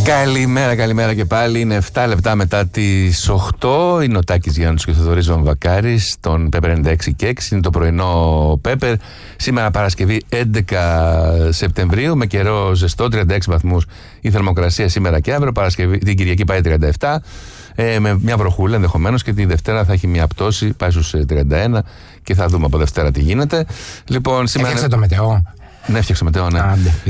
Καλημέρα και πάλι. Είναι 7 λεπτά μετά τις 8. Είναι ο Τάκης Γιάννους και ο Θοδωρής Βαμβακάρης, τον Πέπερ 96 και 6. Είναι το πρωινό Πέπερ. Σήμερα Παρασκευή 11 Σεπτεμβρίου, με καιρό ζεστό, 36 βαθμούς η θερμοκρασία σήμερα και αύριο. Την Κυριακή πάει 37. Με μια βροχούλα ενδεχομένως, και τη Δευτέρα θα έχει μια πτώση, πάει στους 31 και θα δούμε από Δευτέρα τι γίνεται. Λοιπόν, σήμερα... Έφτιαξε το μετεό. Ναι, έφτιαξε μετεό, ναι.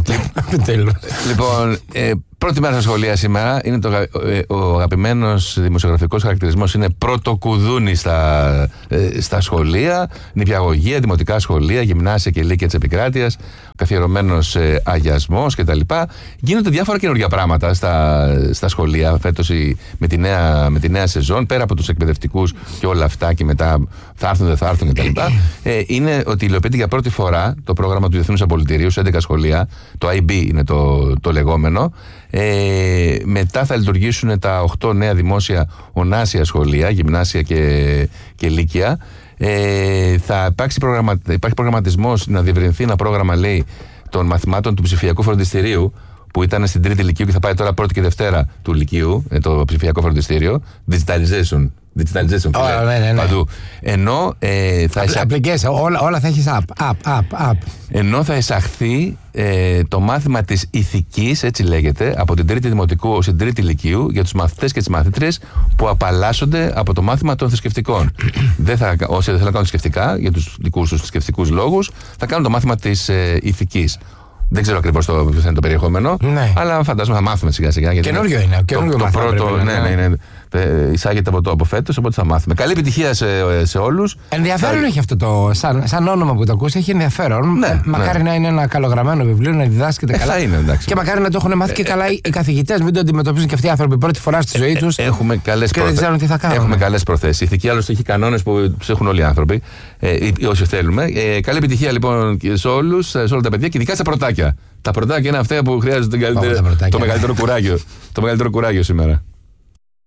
Λοιπόν, πρώτη μέρα στα σχολεία σήμερα. Είναι ο αγαπημένος δημοσιογραφικός χαρακτηρισμός είναι πρωτοκουδούνι στα σχολεία, νηπιαγωγεία, δημοτικά σχολεία, γυμνάσια και λύκεια της επικράτειας, καθιερωμένος αγιασμός κτλ. Γίνονται διάφορα καινούργια πράγματα στα σχολεία φέτος με τη νέα σεζόν, πέρα από τους εκπαιδευτικούς και όλα αυτά, και μετά θα έρθουν, δεν θα έρθουν κτλ. Είναι ότι υλοποιείται για πρώτη φορά το πρόγραμμα του Διεθνούς Απολυτηρίου σε 11 σχολεία. Το IB είναι το λεγόμενο. Μετά θα λειτουργήσουν τα 8 νέα δημόσια ονάσια σχολεία, γυμνάσια και λύκεια. Θα υπάρχει προγραμματισμός να διευρυνθεί ένα πρόγραμμα, λέει, των μαθημάτων του ψηφιακού φροντιστηρίου, που ήταν στην τρίτη λυκείου και θα πάει τώρα πρώτη και δευτέρα του λυκείου, το ψηφιακό φροντιστήριο. Digitalization, ναι. Παντού. Ενώ θα όλα θα έχεις app. Ενώ θα εισαχθεί το μάθημα της ηθικής, έτσι λέγεται, από την τρίτη δημοτικού ως την τρίτη λυκείου, για τους μαθητές και τις μαθήτριες που απαλλάσσονται από το μάθημα των θρησκευτικών. Όσοι δεν θέλουν να κάνουν θρησκευτικά, για τους δικούς τους θρησκευτικούς λόγους, θα κάνουν το μάθημα της ηθικής. Δεν ξέρω ακριβώς ποιο θα είναι το περιεχόμενο, ναι, αλλά φαντάζομαι θα μάθουμε σιγά-σιγά. Καινούριο είναι. Το πρώτο, ναι. Εισάγεται από φέτος, οπότε θα μάθουμε. Καλή επιτυχία σε όλους. Ενδιαφέρον έχει αυτό το. Σαν όνομα που το ακούσει, έχει ενδιαφέρον. Ναι, μακάρι να είναι ένα καλογραμμένο βιβλίο, να διδάσκεται καλά. Είναι, εντάξει. Και μακάρι να το έχουν μάθει και καλά οι καθηγητές. Μην το αντιμετωπίζουν και αυτοί οι άνθρωποι πρώτη φορά στη ζωή τους. Έχουμε καλές και δεν ξέρουν τι θα κάνουν. Έχουμε καλές προθέσεις. Η ηθική άλλωστε έχει κανόνες που τους έχουν όλοι οι άνθρωποι, όσοι θέλουμε. Καλή επιτυχία λοιπόν σε όλους, σε όλα τα παιδιά, και ειδικά στα πρωτάκια. Τα πρωτάκια είναι αυτά που χρειάζονται το μεγαλύτερο κουράγιο σήμερα.